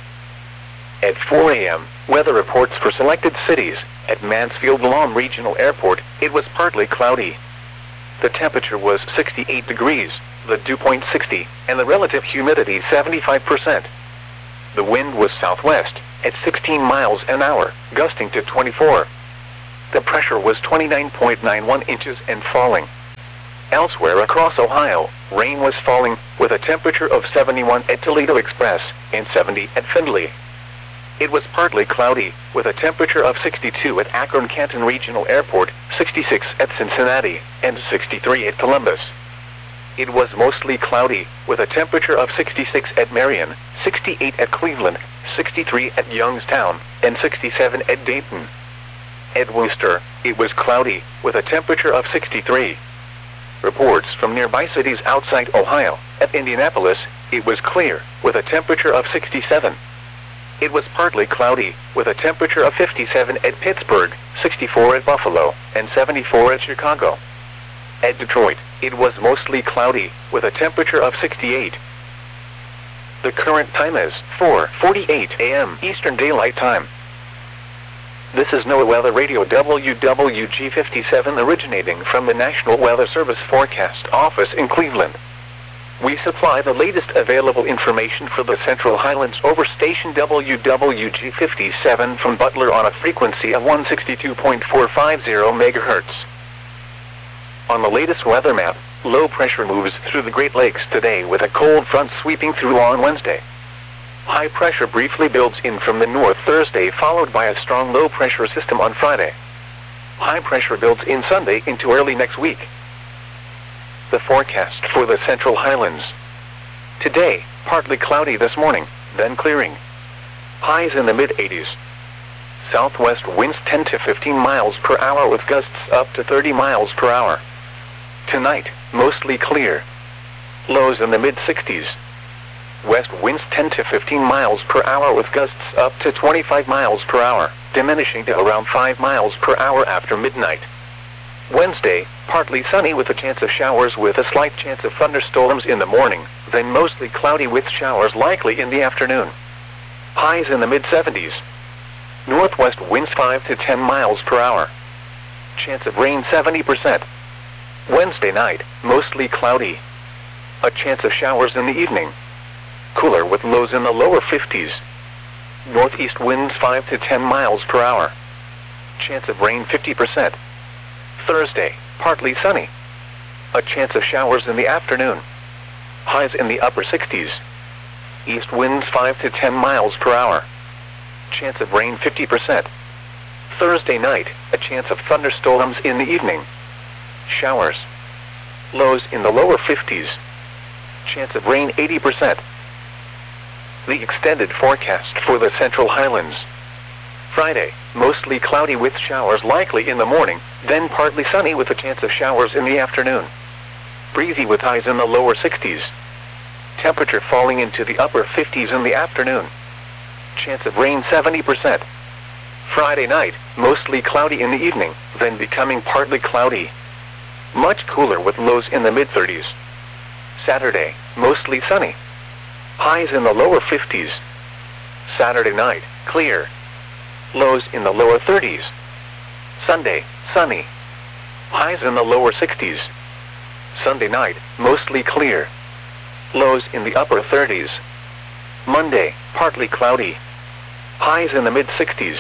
At 4 a.m., weather reports for selected cities. At Mansfield Lawn Regional Airport, it was partly cloudy. The temperature was 68 degrees, the dew point 60, and the relative humidity 75%. The wind was southwest, at 16 miles an hour, gusting to 24. The pressure was 29.91 inches and falling. Elsewhere across Ohio, rain was falling, with a temperature of 71 at Toledo Express and 70 at Findlay. It was partly cloudy, with a temperature of 62 at Akron-Canton Regional Airport, 66 at Cincinnati, and 63 at Columbus. It was mostly cloudy, with a temperature of 66 at Marion, 68 at Cleveland, 63 at Youngstown, and 67 at Dayton. At Wooster, it was cloudy, with a temperature of 63. Reports from nearby cities outside Ohio. At Indianapolis, it was clear, with a temperature of 67. It was partly cloudy, with a temperature of 57 at Pittsburgh, 64 at Buffalo, and 74 at Chicago. At Detroit, it was mostly cloudy, with a temperature of 68. The current time is 4:48 a.m. Eastern Daylight Time. This is NOAA Weather Radio WWG57 originating from the National Weather Service Forecast Office in Cleveland. We supply the latest available information for the Central Highlands over station WWG57 from Butler on a frequency of 162.450 MHz. On the latest weather map, low pressure moves through the Great Lakes today with a cold front sweeping through on Wednesday. High pressure briefly builds in from the north Thursday, followed by a strong low pressure system on Friday. High pressure builds in Sunday into early next week. The forecast for the Central Highlands. Today, partly cloudy this morning, then clearing. Highs in the mid-80s. Southwest winds 10 to 15 miles per hour with gusts up to 30 miles per hour. Tonight, mostly clear. Lows in the mid-60s. West winds 10 to 15 miles per hour with gusts up to 25 miles per hour, diminishing to around 5 miles per hour after midnight. Wednesday, partly sunny with a chance of showers with a slight chance of thunderstorms in the morning, then mostly cloudy with showers likely in the afternoon. Highs in the mid-70s. Northwest winds 5 to 10 miles per hour. Chance of rain 70%. Wednesday night, mostly cloudy. A chance of showers in the evening. Cooler with lows in the lower 50s. Northeast winds 5 to 10 miles per hour. Chance of rain 50%. Thursday, partly sunny. A chance of showers in the afternoon. Highs in the upper 60s. East winds 5 to 10 miles per hour. Chance of rain 50%. Thursday night, a chance of thunderstorms in the evening. Showers. Lows in the lower 50s. Chance of rain 80%. The extended forecast for the Central Highlands. Friday, mostly cloudy with showers likely in the morning, then partly sunny with a chance of showers in the afternoon. Breezy with highs in the lower 60s. Temperature falling into the upper 50s in the afternoon. Chance of rain 70%. Friday night, mostly cloudy in the evening, then becoming partly cloudy. Much cooler with lows in the mid-30s. Saturday, mostly sunny. Highs in the lower 50s. Saturday night, clear. Lows in the lower 30s. Sunday, sunny. Highs in the lower 60s. Sunday night, mostly clear. Lows in the upper 30s. Monday, partly cloudy. Highs in the mid-60s.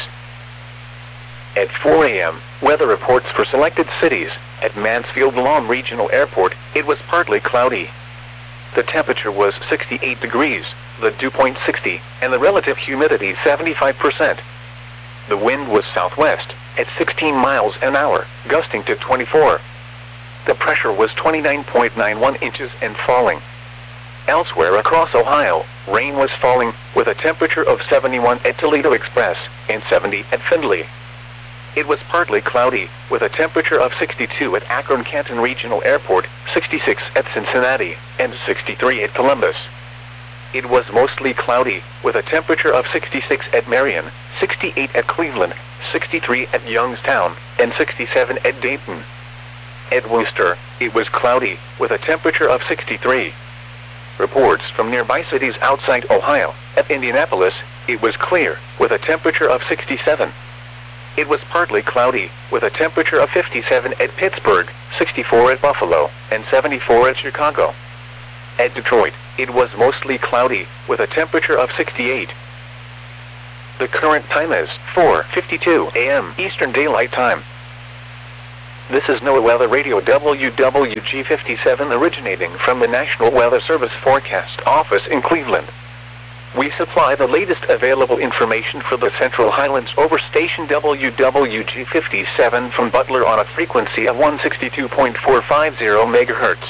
At 4 a.m., weather reports for selected cities. At Mansfield Lawn Regional Airport, it was partly cloudy. The temperature was 68 degrees, the dew point 60, and the relative humidity 75%. The wind was southwest, at 16 miles an hour, gusting to 24. The pressure was 29.91 inches and falling. Elsewhere across Ohio, rain was falling, with a temperature of 71 at Toledo Express and 70 at Findlay. It was partly cloudy, with a temperature of 62 at Akron-Canton Regional Airport, 66 at Cincinnati, and 63 at Columbus. It was mostly cloudy, with a temperature of 66 at Marion, 68 at Cleveland, 63 at Youngstown, and 67 at Dayton. At Wooster, it was cloudy, with a temperature of 63. Reports from nearby cities outside Ohio. At Indianapolis, it was clear, with a temperature of 67. it was partly cloudy, with a temperature of 57 at Pittsburgh, 64 at Buffalo, and 74 at Chicago. At Detroit, it was mostly cloudy, with a temperature of 68. The current time is 4:52 a.m. Eastern Daylight Time. This is NOAA Weather Radio WWG57 originating from the National Weather Service Forecast Office in Cleveland. We supply the latest available information for the Central Highlands over station WWG57 from Butler on a frequency of 162.450 MHz.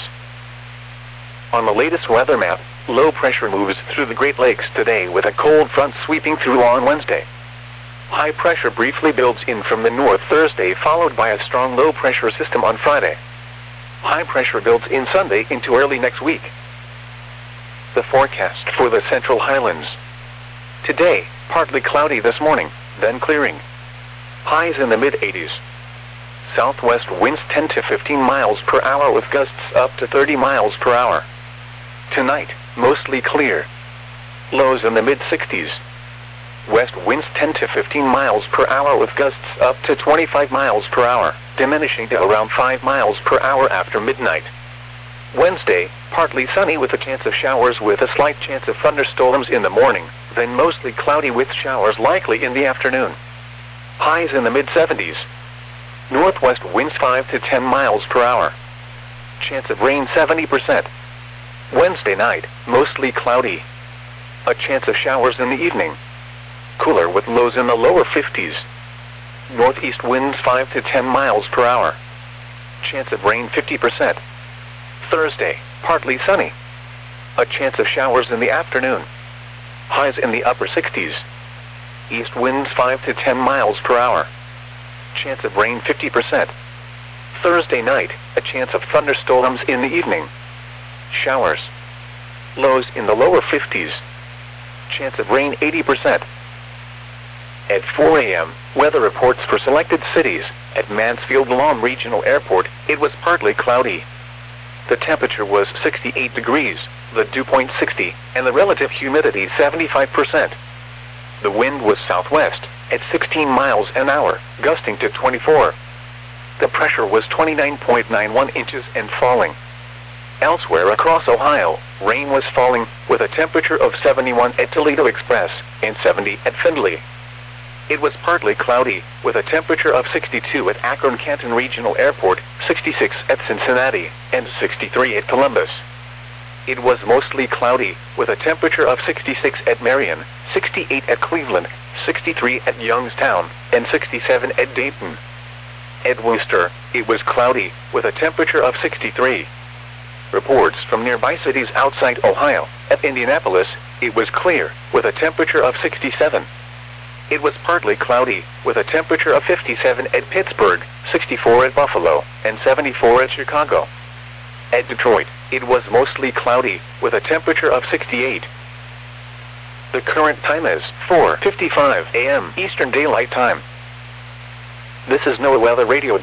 On the latest weather map, low pressure moves through the Great Lakes today with a cold front sweeping through on Wednesday. High pressure briefly builds in from the north Thursday, followed by a strong low pressure system on Friday. High pressure builds in Sunday into early next week. The forecast for the Central Highlands. Today, partly cloudy this morning, then clearing. Highs in the mid-80s. Southwest winds 10 to 15 miles per hour with gusts up to 30 miles per hour. Tonight, mostly clear. Lows in the mid-60s. West winds 10 to 15 miles per hour with gusts up to 25 miles per hour, diminishing to around 5 miles per hour after midnight. Wednesday, partly sunny with a chance of showers with a slight chance of thunderstorms in the morning, then mostly cloudy with showers likely in the afternoon. Highs in the mid-70s. Northwest winds 5 to 10 miles per hour. Chance of rain 70%. Wednesday night, mostly cloudy. A chance of showers in the evening. Cooler with lows in the lower 50s. Northeast winds 5 to 10 miles per hour. Chance of rain 50%. Thursday, partly sunny. A chance of showers in the afternoon. Highs in the upper 60s. East winds 5 to 10 miles per hour. Chance of rain 50%. Thursday night, a chance of thunderstorms in the evening. Showers. Lows in the lower 50s. Chance of rain 80%. At 4 a.m., weather reports for selected cities. At Mansfield-Lom Regional Airport, it was partly cloudy. The temperature was 68 degrees, the dew point 60, and the relative humidity 75%. The wind was southwest, at 16 miles an hour, gusting to 24. The pressure was 29.91 inches and falling. Elsewhere across Ohio, rain was falling, with a temperature of 71 at Toledo Express, and 70 at Findlay. It was partly cloudy, with a temperature of 62 at Akron-Canton Regional Airport, 66 at Cincinnati, and 63 at Columbus. It was mostly cloudy, with a temperature of 66 at Marion, 68 at Cleveland, 63 at Youngstown, and 67 at Dayton. At Worcester, it was cloudy, with a temperature of 63. Reports from nearby cities outside Ohio. At Indianapolis, it was clear, with a temperature of 67. It was partly cloudy, with a temperature of 57 at Pittsburgh, 64 at Buffalo, and 74 at Chicago. At Detroit, it was mostly cloudy, with a temperature of 68. The current time is 4:55 a.m. Eastern Daylight Time. This is NOAA Weather Radio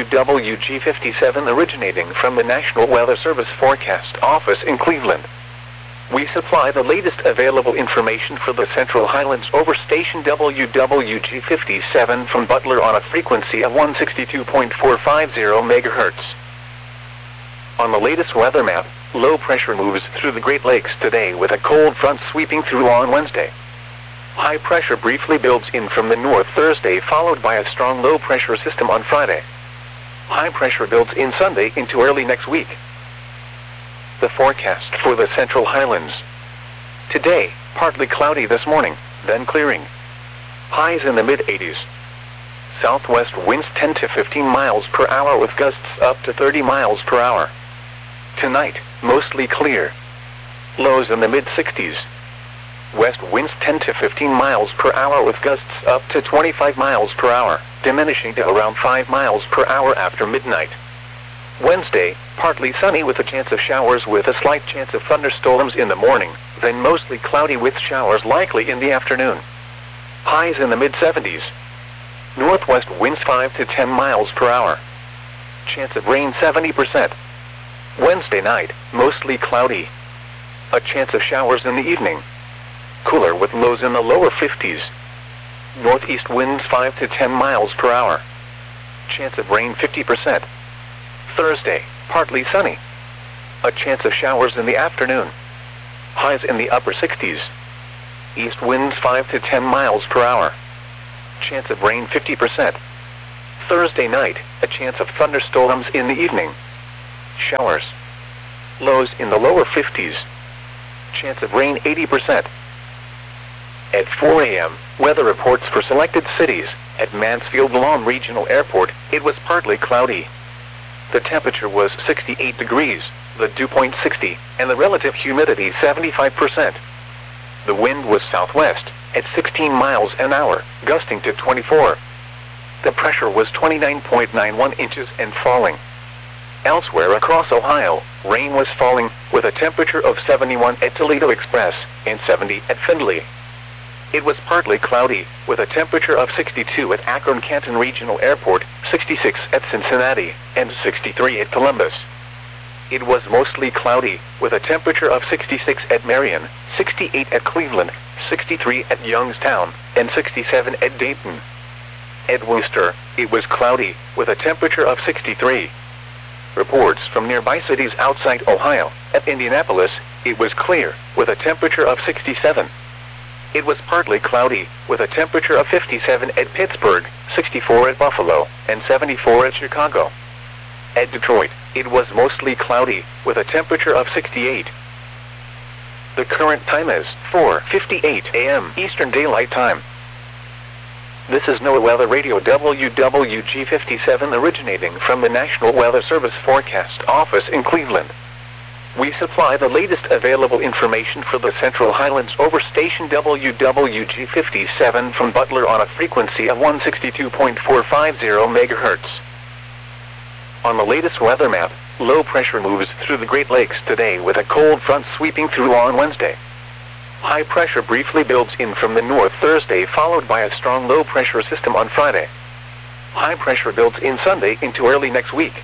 WWG57 originating from the National Weather Service Forecast Office in Cleveland. We supply the latest available information for the Central Highlands over station WWG57 from Butler on a frequency of 162.450 MHz. On the latest weather map, low pressure moves through the Great Lakes today with a cold front sweeping through on Wednesday. High pressure briefly builds in from the north Thursday, followed by a strong low pressure system on Friday. High pressure builds in Sunday into early next week. The forecast for the Central Highlands. Today, partly cloudy this morning, then clearing. Highs in the mid-80s. Southwest winds 10 to 15 miles per hour with gusts up to 30 miles per hour. Tonight, mostly clear. Lows in the mid-60s. West winds 10 to 15 miles per hour with gusts up to 25 miles per hour, diminishing to around 5 miles per hour after midnight. Wednesday, partly sunny with a chance of showers with a slight chance of thunderstorms in the morning, then mostly cloudy with showers likely in the afternoon. Highs in the mid-70s. Northwest winds 5 to 10 miles per hour. Chance of rain 70%. Wednesday night, mostly cloudy. A chance of showers in the evening. Cooler with lows in the lower 50s. Northeast winds 5 to 10 miles per hour. Chance of rain 50%. Thursday, partly sunny. A chance of showers in the afternoon. Highs in the upper 60s. East winds 5 to 10 miles per hour. Chance of rain 50%. Thursday night, a chance of thunderstorms in the evening. Showers. Lows in the lower 50s. Chance of rain 80%. At 4 a.m., weather reports for selected cities. At Mansfield Lawn Regional Airport, it was partly cloudy. The temperature was 68 degrees, the dew point 60, and the relative humidity 75%. The wind was southwest, at 16 miles an hour, gusting to 24. The pressure was 29.91 inches and falling. Elsewhere across Ohio, rain was falling, with a temperature of 71 at Toledo Express, and 70 at Findlay. It was partly cloudy, with a temperature of 62 at Akron-Canton Regional Airport, 66 at Cincinnati, and 63 at Columbus. It was mostly cloudy, with a temperature of 66 at Marion, 68 at Cleveland, 63 at Youngstown, and 67 at Dayton. At Worcester, it was cloudy, with a temperature of 63. Reports from nearby cities outside Ohio. At Indianapolis, it was clear, with a temperature of 67. It was partly cloudy, with a temperature of 57 at Pittsburgh, 64 at Buffalo, and 74 at Chicago. At Detroit, it was mostly cloudy, with a temperature of 68. The current time is 4:58 a.m. Eastern Daylight Time. This is NOAA Weather Radio WWG57 originating from the National Weather Service Forecast Office in Cleveland. We supply the latest available information for the Central Highlands over station WWG57 from Butler on a frequency of 162.450 MHz. On the latest weather map, low pressure moves through the Great Lakes today with a cold front sweeping through on Wednesday. High pressure briefly builds in from the north Thursday, followed by a strong low pressure system on Friday. High pressure builds in Sunday into early next week.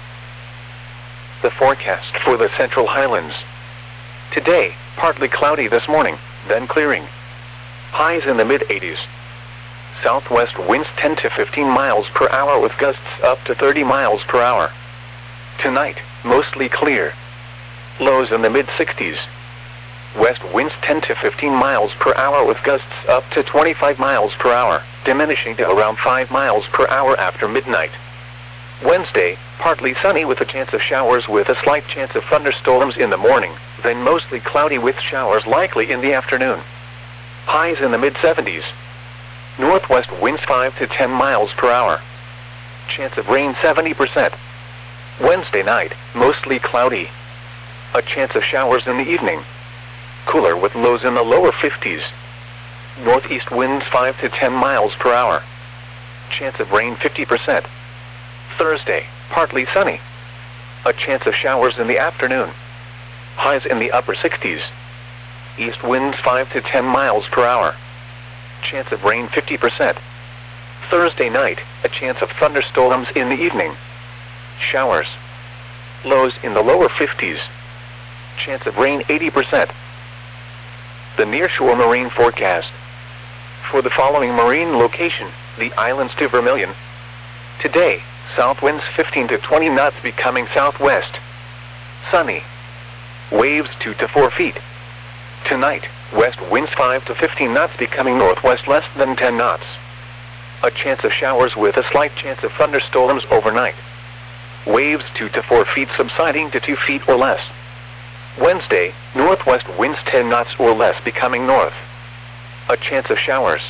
The forecast for the Central Highlands. Today, partly cloudy this morning, then clearing. Highs in the mid-80s. Southwest winds 10 to 15 miles per hour with gusts up to 30 miles per hour. Tonight, mostly clear. Lows in the mid-60s. West winds 10 to 15 miles per hour with gusts up to 25 miles per hour, diminishing to around 5 miles per hour after midnight. Wednesday, partly sunny with a chance of showers with a slight chance of thunderstorms in the morning, then mostly cloudy with showers likely in the afternoon. Highs in the mid-70s. Northwest winds 5 to 10 miles per hour. Chance of rain 70%. Wednesday night, mostly cloudy. A chance of showers in the evening. Cooler with lows in the lower 50s. Northeast winds 5 to 10 miles per hour. Chance of rain 50%. Thursday, partly sunny. A chance of showers in the afternoon. Highs in the upper 60s. East winds 5 to 10 miles per hour. Chance of rain 50%. Thursday night, a chance of thunderstorms in the evening. Showers. Lows in the lower 50s. Chance of rain 80%. The nearshore marine forecast. For the following marine location, the islands to Vermilion. Today, south winds 15 to 20 knots becoming southwest. Sunny. Waves 2 to 4 feet. Tonight, west winds 5 to 15 knots becoming northwest less than 10 knots. A chance of showers with a slight chance of thunderstorms overnight. Waves 2 to 4 feet subsiding to 2 feet or less. Wednesday, northwest winds 10 knots or less becoming north. A chance of showers.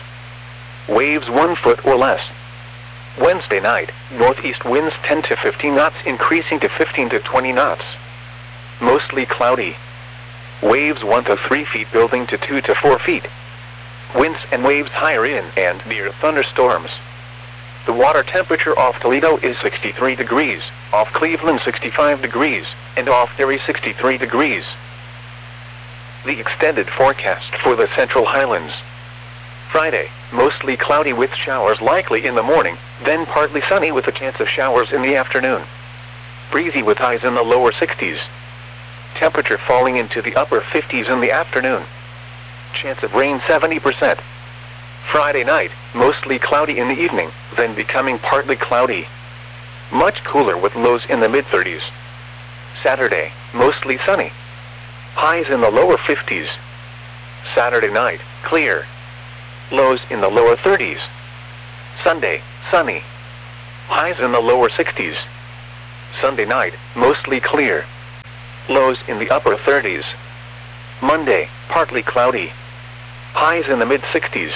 Waves 1 foot or less. Wednesday night, northeast winds 10 to 15 knots increasing to 15 to 20 knots. Mostly cloudy. Waves 1 to 3 feet building to 2 to 4 feet. Winds and waves higher in and near thunderstorms. The water temperature off Toledo is 63 degrees, off Cleveland 65 degrees, and off Erie 63 degrees. The extended forecast for the Central Highlands. Friday, mostly cloudy with showers likely in the morning, then partly sunny with a chance of showers in the afternoon. Breezy with highs in the lower 60s. Temperature falling into the upper 50s in the afternoon. Chance of rain 70%. Friday night, mostly cloudy in the evening, then becoming partly cloudy. Much cooler with lows in the mid-30s. Saturday, mostly sunny. Highs in the lower 50s. Saturday night, clear. Lows in the lower 30s. Sunday, sunny. Highs in the lower 60s. Sunday night, mostly clear. Lows in the upper 30s. Monday, partly cloudy. Highs in the mid-60s.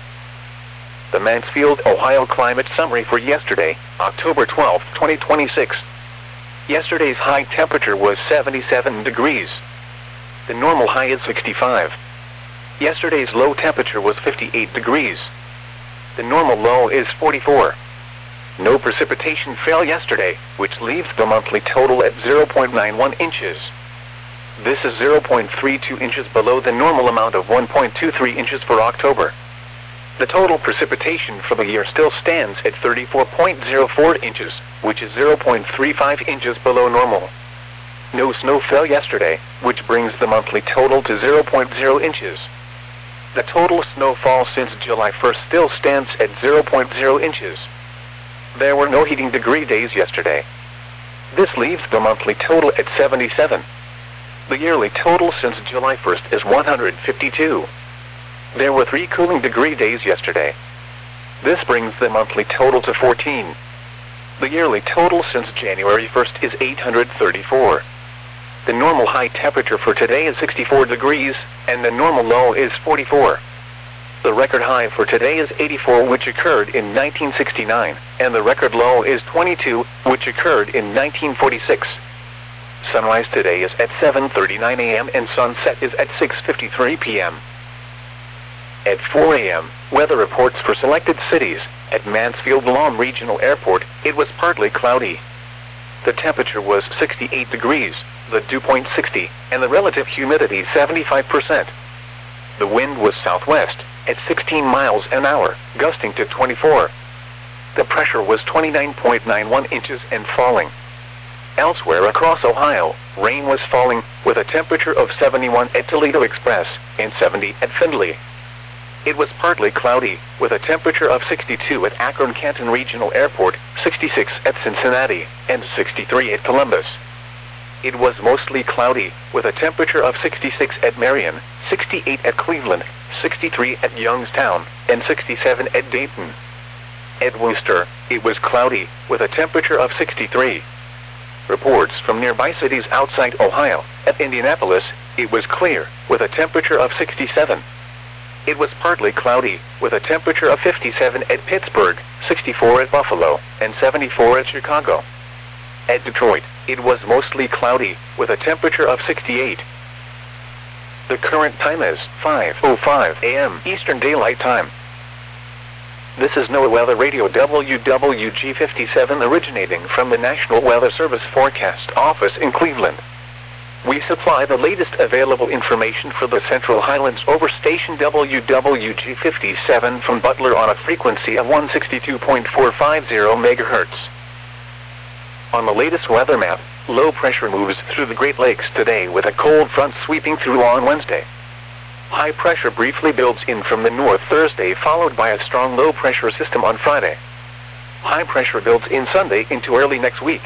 The Mansfield, Ohio climate summary for yesterday, October 12, 2026. Yesterday's high temperature was 77 degrees. The normal high is 65. Yesterday's low temperature was 58 degrees. The normal low is 44. No precipitation fell yesterday, which leaves the monthly total at 0.91 inches. This is 0.32 inches below the normal amount of 1.23 inches for October. The total precipitation for the year still stands at 34.04 inches, which is 0.35 inches below normal. No snow fell yesterday, which brings the monthly total to 0.0 inches. The total snowfall since July 1st still stands at 0.0 inches. There were no heating degree days yesterday. This leaves the monthly total at 77. The yearly total since July 1st is 152. There were 3 cooling degree days yesterday. This brings the monthly total to 14. The yearly total since January 1st is 834. The normal high temperature for today is 64 degrees, and the normal low is 44. The record high for today is 84, which occurred in 1969, and the record low is 22, which occurred in 1946. Sunrise today is at 7:39 a.m. and sunset is at 6:53 p.m. At 4 a.m., weather reports for selected cities. At Mansfield Lawn Regional Airport, it was partly cloudy. The temperature was 68 degrees, the dew point 60, and the relative humidity 75%. The wind was southwest, at 16 miles an hour, gusting to 24. The pressure was 29.91 inches and falling. Elsewhere across Ohio, rain was falling, with a temperature of 71 at Toledo Express, and 70 at Findlay. It was partly cloudy, with a temperature of 62 at Akron-Canton Regional Airport, 66 at Cincinnati, and 63 at Columbus. It was mostly cloudy, with a temperature of 66 at Marion, 68 at Cleveland, 63 at Youngstown, and 67 at Dayton. At Worcester, it was cloudy, with a temperature of 63. Reports from nearby cities outside Ohio. At Indianapolis, it was clear, with a temperature of 67. It was partly cloudy, with a temperature of 57 at Pittsburgh, 64 at Buffalo, and 74 at Chicago. At Detroit, it was mostly cloudy, with a temperature of 68. The current time is 5:05 a.m. Eastern Daylight Time. This is NOAA Weather Radio WWG57 originating from the National Weather Service Forecast Office in Cleveland. We supply the latest available information for the Central Highlands over station WWG57 from Butler on a frequency of 162.450 MHz. On the latest weather map, low pressure moves through the Great Lakes today with a cold front sweeping through on Wednesday. High pressure briefly builds in from the north Thursday, followed by a strong low pressure system on Friday. High pressure builds in Sunday into early next week.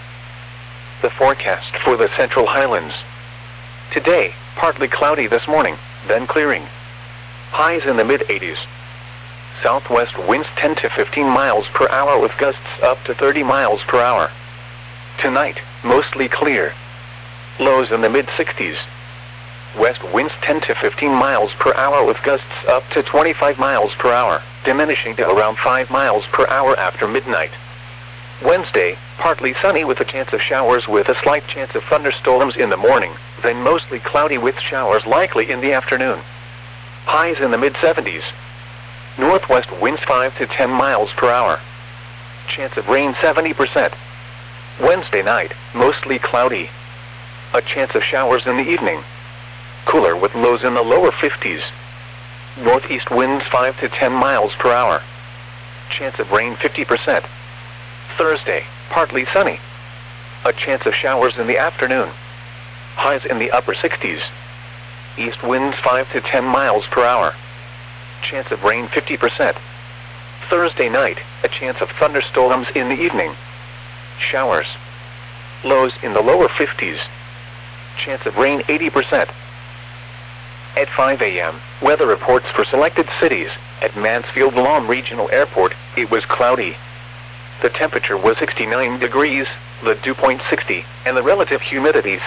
The forecast for the Central Highlands. Today, partly cloudy this morning, then clearing. Highs in the mid-80s. Southwest winds 10 to 15 miles per hour with gusts up to 30 miles per hour. Tonight, mostly clear. Lows in the mid-60s. West winds 10 to 15 miles per hour with gusts up to 25 miles per hour, diminishing to around 5 miles per hour after midnight. Wednesday, partly sunny with a chance of showers with a slight chance of thunderstorms in the morning, then mostly cloudy with showers likely in the afternoon. Highs in the mid-70s. Northwest winds 5 to 10 miles per hour. Chance of rain 70%. Wednesday night, mostly cloudy. A chance of showers in the evening. Cooler with lows in the lower 50s. Northeast winds 5 to 10 miles per hour. Chance of rain 50%. Thursday, partly sunny. A chance of showers in the afternoon. Highs in the upper 60s. East winds 5 to 10 miles per hour. chance of rain 50%. Thursday night, a chance of thunderstorms in the evening. Showers. Lows in the lower 50s. Chance of rain 80%. At 5 a.m., weather reports for selected cities. At Mansfield Lahm Regional Airport, it was cloudy. The temperature was 69 degrees, the dew point 60, and the relative humidity